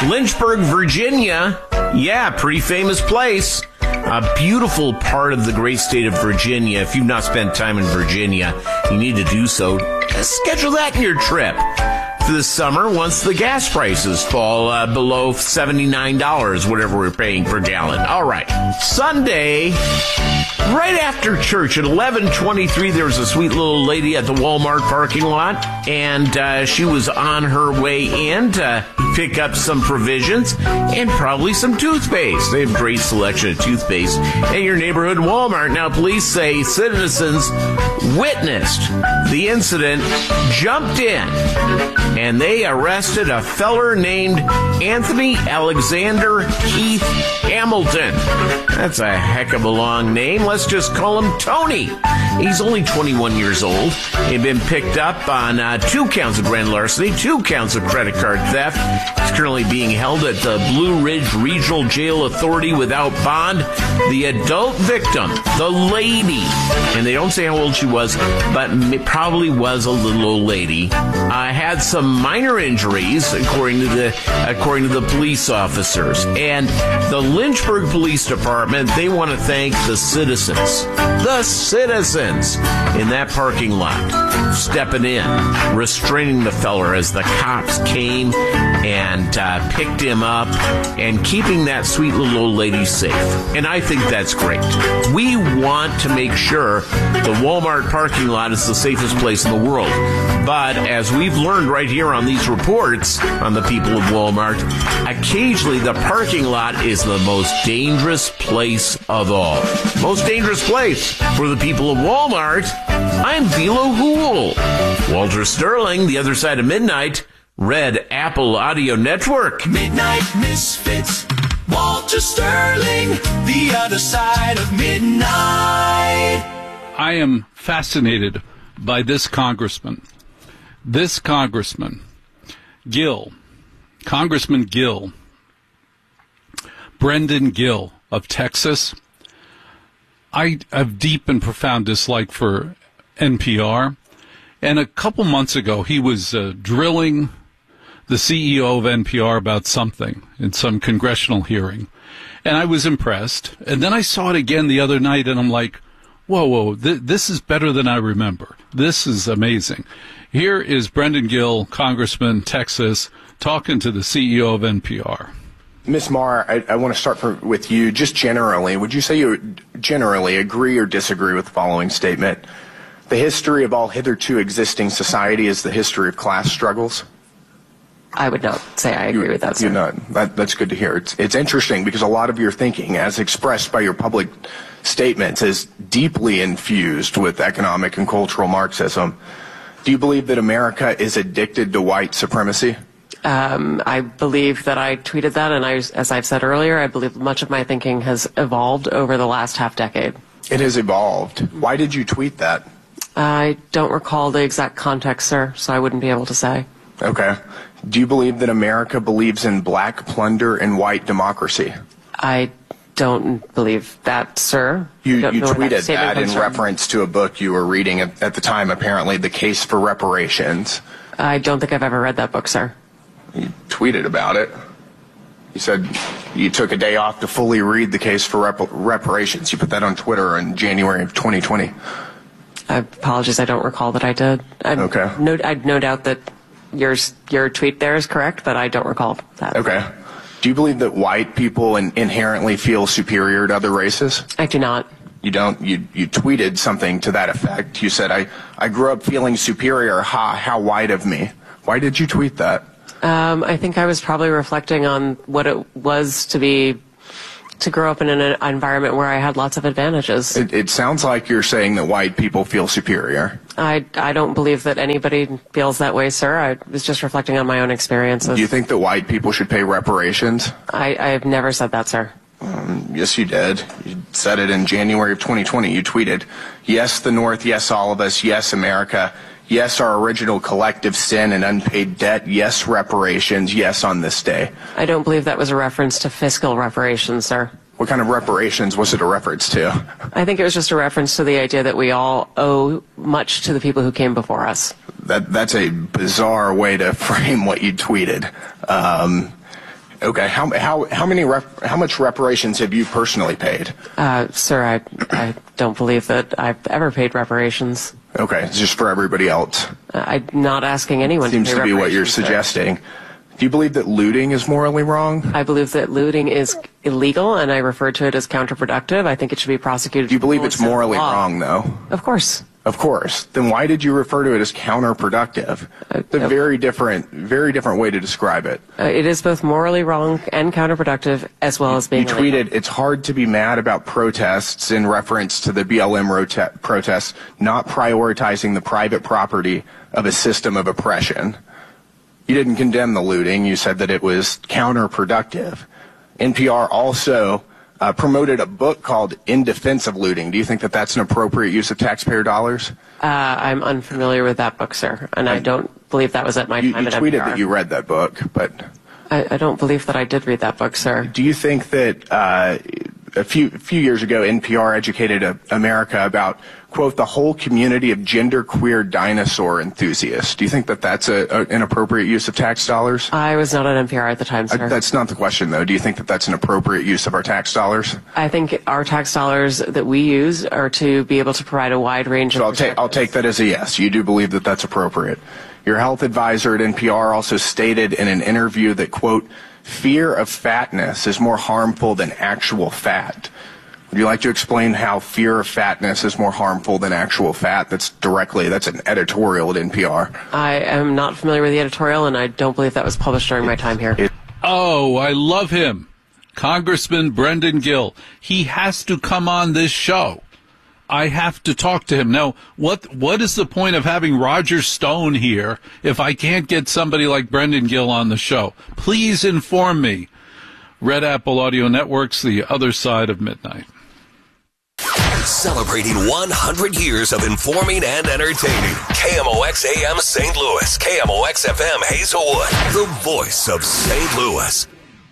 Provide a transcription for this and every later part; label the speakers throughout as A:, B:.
A: Lynchburg, Virginia. Yeah, pretty famous place. A beautiful part of the great state of Virginia. If you've not spent time in Virginia, you need to do so. Schedule that in your trip for the summer once the gas prices fall below $79, whatever we're paying per gallon. All right. Sunday, right after church at 11:23, there was a sweet little lady at the Walmart parking lot, and she was on her way in to pick up some provisions and probably some toothpaste. They have a great selection of toothpaste at your neighborhood Walmart. Now, police say citizens witnessed the incident, jumped in, and they arrested a feller named Anthony Alexander Keith Hamilton. That's a heck of a long name. Let's just call him Tony. He's only 21 years old. He'd been picked up on 2 counts of grand larceny, 2 counts of credit card theft. He's currently being held at the Blue Ridge Regional Jail Authority without bond. The adult victim, the lady, and they don't say how old she was, but probably was a little old lady, had some minor injuries, according to the police officers. And the Lynchburg Police Department, they want to thank the citizens in that parking lot, stepping in, restraining the feller as the cops came and picked him up and keeping that sweet little old lady safe. And I think that's great. We want to make sure the Walmart parking lot is the safest place in the world. But as we've learned right here on these reports on the people of Walmart, occasionally the parking lot is the most dangerous place of all. Most dangerous place for the people of Walmart. I'm Velo Hool. Walter Sterling, The Other Side of Midnight, Red Apple Audio Network.
B: Midnight Misfits, Walter Sterling, The Other Side of Midnight.
C: I am fascinated by this congressman. This congressman, Gill, Congressman Gill, Brendan Gill of Texas. I have deep and profound dislike for NPR. And a couple months ago, he was drilling the CEO of NPR about something in some congressional hearing. And I was impressed. And then I saw it again the other night, and I'm like, whoa, this is better than I remember. This is amazing. Here is Brendan Gill, Congressman, Texas, talking to the CEO of NPR.
D: Ms. Maher, I want to start with you. Just generally, would you say you generally agree or disagree with the following statement? The history of all hitherto existing society is the history of class struggles?
E: I would not say I agree with that, sir.
D: You're not. That's good to hear. It's interesting because a lot of your thinking, as expressed by your public statements, is deeply infused with economic and cultural Marxism. Do you believe that America is addicted to white supremacy?
E: I believe that I tweeted that, and as I've said earlier, I believe much of my thinking has evolved over the last half decade.
D: It has evolved. Why did you tweet that?
E: I don't recall the exact context, sir, so I wouldn't be able to say.
D: Okay. Do you believe that America believes in black plunder and white democracy?
E: I don't believe that, sir.
D: You tweeted that in reference to a book you were reading at the time, apparently, The Case for Reparations.
E: I don't think I've ever read that book, sir.
D: You tweeted about it. You said you took a day off to fully read The Case for Reparations. You put that on Twitter in January of 2020.
E: I apologize, I don't recall that I did.
D: Okay.
E: I'd no doubt that your tweet there is correct, but I don't recall that.
D: Okay. Do you believe that white people inherently feel superior to other races?
E: I do not.
D: You don't? You tweeted something to that effect. You said, I grew up feeling superior. How white of me. Why did you tweet that?
E: I think I was probably reflecting on what it was to grow up in an environment where I had lots of advantages.
D: It sounds like you're saying that white people feel superior.
E: I don't believe that anybody feels that way, sir. I was just reflecting on my own experiences.
D: Do you think that white people should pay reparations?
E: I have never said that, sir.
D: Yes, you did. You said it in January of 2020. You tweeted, yes, the North, yes, all of us, yes, America, yes, our original collective sin and unpaid debt, yes, reparations, yes, on this day.
E: I don't believe that was a reference to fiscal reparations, sir.
D: What kind of reparations was it a reference to?
E: I think it was just a reference to the idea that we all owe much to the people who came before us.
D: That's a bizarre way to frame what you tweeted. Okay. How much reparations have you personally paid?
E: Sir, I don't believe that I've ever paid reparations.
D: Okay, it's just for everybody else.
E: I'm not asking anyone
D: Seems
E: to pay
D: to be what you're
E: reparations, sir.
D: suggesting. Do you believe that looting is morally wrong?
E: I believe that looting is illegal, and I refer to it as counterproductive. I think it should be prosecuted.
D: Do you believe
E: for
D: it's morally wrong, though?
E: Of course.
D: Of course. Then why did you refer to it as counterproductive? It's a very different way to describe it.
E: It is both morally wrong and counterproductive, as well as being
D: You
E: illegal.
D: tweeted, "It's hard to be mad about protests," in reference to the BLM protests, not prioritizing the private property of a system of oppression. You didn't condemn the looting. You said that it was counterproductive. NPR also promoted a book called In Defense of Looting. Do you think that that's an appropriate use of taxpayer dollars?
E: I'm unfamiliar with that book, sir, and I don't believe that was at my time at NPR.
D: You tweeted that you read that book, but
E: I don't believe that I did read that book, sir.
D: do you think that a few years ago NPR educated America about, quote, the whole community of genderqueer dinosaur enthusiasts? Do you think that that's an appropriate use of tax dollars?
E: I was not at NPR at the time, sir.
D: That's not the question, though. Do you think that that's an appropriate use of our tax dollars?
E: I think our tax dollars that we use are to be able to provide a wide range of
D: I'll take that as a yes. You do believe that that's appropriate. Your health advisor at NPR also stated in an interview that, quote, fear of fatness is more harmful than actual fat. Would you like to explain how fear of fatness is more harmful than actual fat? That's an editorial at NPR.
E: I am not familiar with the editorial, and I don't believe that was published during my time here.
C: Oh, I love him. Congressman Brendan Gill. He has to come on this show. I have to talk to him. Now, what is the point of having Roger Stone here if I can't get somebody like Brendan Gill on the show? Please inform me. Red Apple Audio Network's The Other Side of Midnight.
F: Celebrating 100 years of informing and entertaining. KMOX AM St. Louis. KMOX FM Hazelwood. The voice of St. Louis.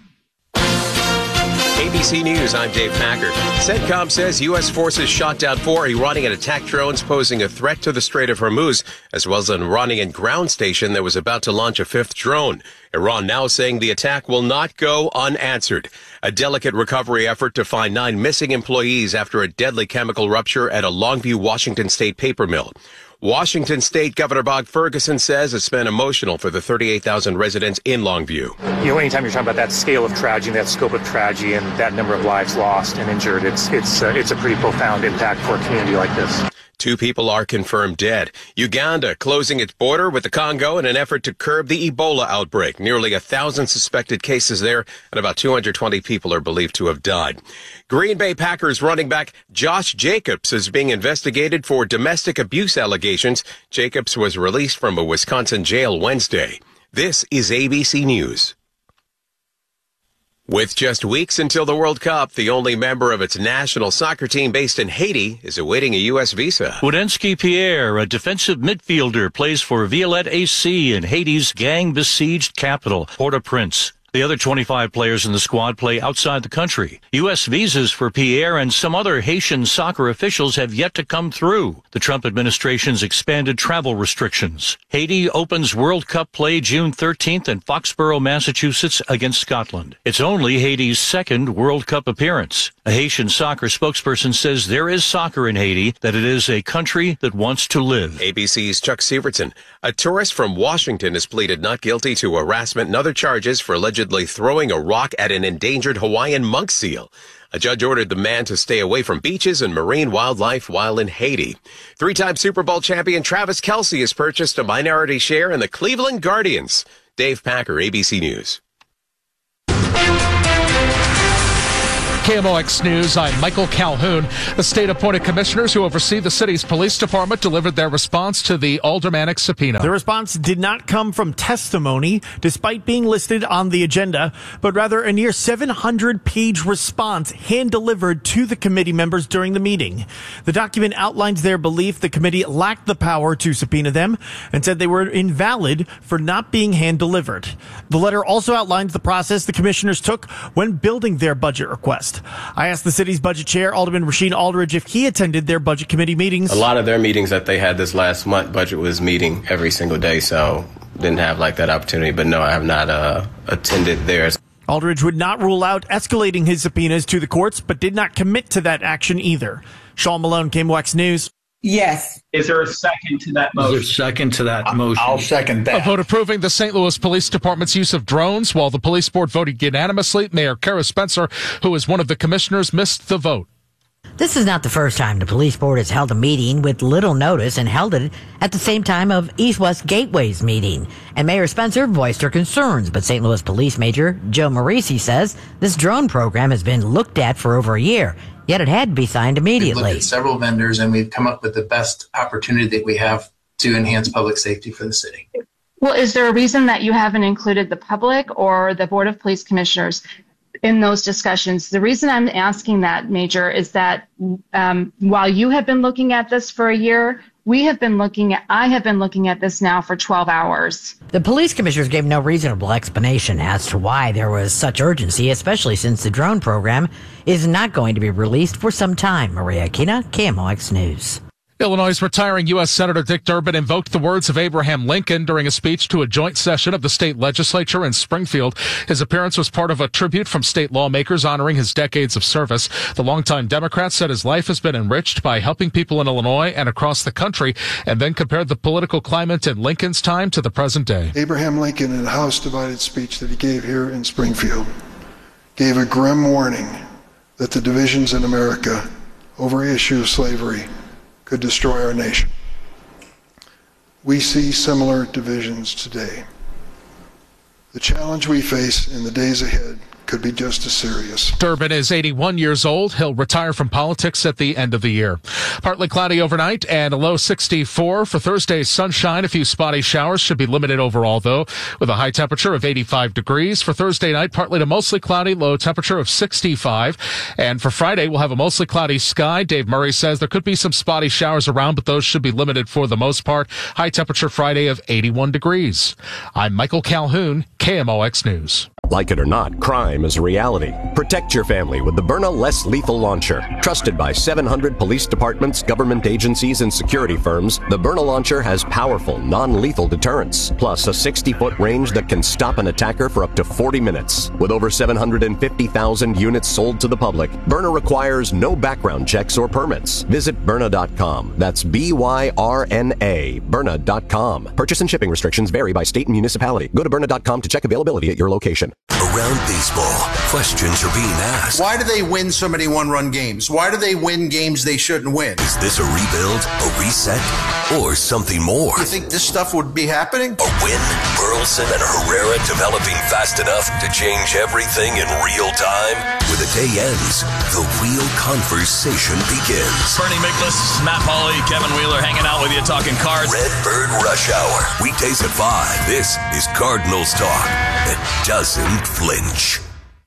G: ABC News, I'm Dave Packard. CENTCOM says U.S. forces shot down 4 Iranian attack drones posing a threat to the Strait of Hormuz, as well as an Iranian ground station that was about to launch a 5th drone. Iran now saying the attack will not go unanswered. A delicate recovery effort to find 9 missing employees after a deadly chemical rupture at a Longview, Washington State paper mill. Washington State Governor Bob Ferguson says it's been emotional for the 38,000 residents in Longview.
H: You know, anytime you're talking about that scale of tragedy, that scope of tragedy, and that number of lives lost and injured, it's a pretty profound impact for a community like this.
G: 2 people are confirmed dead. Uganda closing its border with the Congo in an effort to curb the Ebola outbreak. Nearly 1,000 suspected cases there, and about 220 people are believed to have died. Green Bay Packers running back Josh Jacobs is being investigated for domestic abuse allegations. Jacobs was released from a Wisconsin jail Wednesday. This is ABC News. With just weeks until the World Cup, the only member of its national soccer team based in Haiti is awaiting a U.S. visa.
I: Woodensky Pierre, a defensive midfielder, plays for Violette AC in Haiti's gang-besieged capital, Port-au-Prince. The other 25 players in the squad play outside the country. U.S. visas for Pierre and some other Haitian soccer officials have yet to come through the Trump administration's expanded travel restrictions. Haiti opens World Cup play June 13th in Foxborough, Massachusetts against Scotland. It's only Haiti's 2nd World Cup appearance. A Haitian soccer spokesperson says there is soccer in Haiti, that it is a country that wants to live.
G: ABC's Chuck Severson. A tourist from Washington has pleaded not guilty to harassment and other charges for allegedly throwing a rock at an endangered Hawaiian monk seal. A judge ordered the man to stay away from beaches and marine wildlife while in Haiti. 3-time Super Bowl champion Travis Kelce has purchased a minority share in the Cleveland Guardians. Dave Packer, ABC News.
J: KMOX News, I'm Michael Calhoun. The state-appointed commissioners who oversee the city's police department delivered their response to the aldermanic subpoena.
K: The response did not come from testimony, despite being listed on the agenda, but rather a near 700-page response hand-delivered to the committee members during the meeting. The document outlines their belief the committee lacked the power to subpoena them and said they were invalid for not being hand-delivered. The letter also outlines the process the commissioners took when building their budget request. I asked the city's budget chair, Alderman Rasheen Aldridge, if he attended their budget committee meetings.
L: A lot of their meetings that they had this last month, budget was meeting every single day, so didn't have like that opportunity. But no, I have not attended theirs.
K: Aldridge would not rule out escalating his subpoenas to the courts, but did not commit to that action either. Sean Malone, KMOX News.
M: Yes.
N: Is there a second to that motion?
O: Is there a second to that motion?
N: I'll second that.
J: A vote approving the St. Louis Police Department's use of drones, while the police board voted unanimously. Mayor Kara Spencer, who is one of the commissioners, missed the vote.
P: This is not the first time the police board has held a meeting with little notice and held it at the same time of East-West Gateway's meeting. And Mayor Spencer voiced her concerns, but St. Louis Police Major Joe Morisi says this drone program has been looked at for over a year, yet it had to be signed immediately.
Q: We've looked at several vendors, and we've come up with the best opportunity that we have to enhance public safety for the city.
R: Well, is there a reason that you haven't included the public or the Board of Police Commissioners in those discussions? The reason I'm asking that, Major, is that while you have been looking at this for a year, I have been looking at this now for 12 hours.
P: The police commissioners gave no reasonable explanation as to why there was such urgency, especially since the drone program is not going to be released for some time. Maria Aquina, KMOX News.
J: Illinois' retiring U.S. Senator Dick Durbin invoked the words of Abraham Lincoln during a speech to a joint session of the state legislature in Springfield. His appearance was part of a tribute from state lawmakers honoring his decades of service. The longtime Democrat said his life has been enriched by helping people in Illinois and across the country, and then compared the political climate in Lincoln's time to the present day.
S: Abraham Lincoln, in a House-divided speech that he gave here in Springfield, gave a grim warning that the divisions in America over the issue of slavery could destroy our nation. We see similar divisions today. The challenge we face in the days ahead could be just as serious.
J: Durbin is 81 years old. He'll retire from politics at the end of the year. Partly cloudy overnight and a low 64. For Thursday's sunshine, a few spotty showers should be limited overall, though, with a high temperature of 85 degrees. For Thursday night, partly to mostly cloudy, low temperature of 65. And for Friday, we'll have a mostly cloudy sky. Dave Murray says there could be some spotty showers around, but those should be limited for the most part. High temperature Friday of 81 degrees. I'm Michael Calhoun, KMOX News.
T: Like it or not, crime is a reality. Protect your family with the Byrna Less Lethal Launcher. Trusted by 700 police departments, government agencies, and security firms, the Byrna Launcher has powerful, non-lethal deterrence, plus a 60-foot range that can stop an attacker for up to 40 minutes. With over 750,000 units sold to the public, Byrna requires no background checks or permits. Visit Byrna.com. That's B-Y-R-N-A, Byrna.com. Purchase and shipping restrictions vary by state and municipality. Go to Byrna.com to check availability at your location.
F: Around baseball, questions are being asked.
U: Why do they win so many one-run games? Why do they win games they shouldn't win?
F: Is this a rebuild, a reset, or something more?
U: You think this stuff would be happening?
F: A win? Burleson and Herrera developing fast enough to change everything in real time? When the day ends, the real conversation begins.
B: Bernie Miklasz, Matt Pauley, Kevin Wheeler hanging out with you talking cards.
F: Redbird Rush Hour, weekdays at 5. This is Cardinals Talk that doesn't flinch.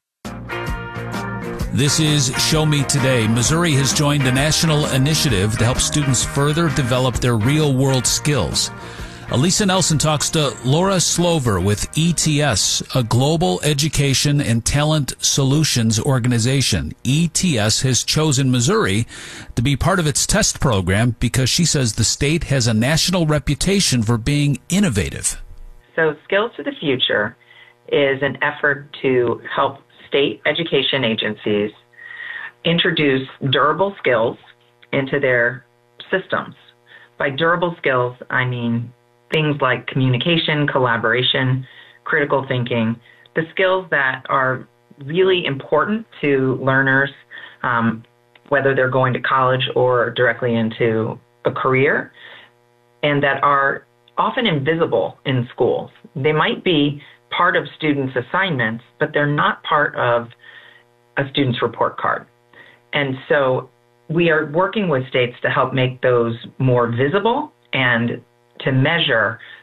V: This is Show Me Today. Missouri has joined a national initiative to help students further develop their real-world skills. Elisa Nelson talks to Laura Slover with ETS, a global education and talent solutions organization. ETS has chosen Missouri to be part of its test program because she says the state has a national reputation for being innovative.
W: So Skills for the Future is an effort to help state education agencies introduce durable skills into their systems. By durable skills, I mean things like communication, collaboration, critical thinking, the skills that are really important to learners, whether they're going to college or directly into a career, and that are often invisible in schools. They might be part of students' assignments, but they're not part of a student's report card. And so we are working with states to help make those more visible and to measure